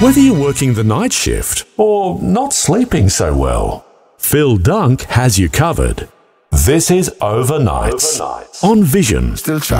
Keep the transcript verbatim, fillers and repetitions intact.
Whether you're working the night shift or not sleeping so well, Phil Dunk has you covered. This is Overnights, Overnights. on Vision. Still try.